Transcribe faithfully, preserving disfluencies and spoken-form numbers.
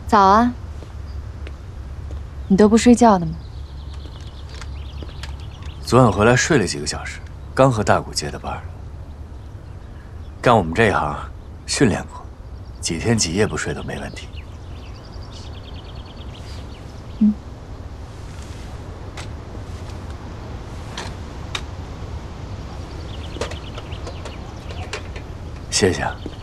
早啊，你都不睡觉的吗？ 昨晚回来睡了几个小时，刚和大谷接的班。干我们这一行，训练过，几天几夜不睡都没问题。 嗯。 谢谢啊。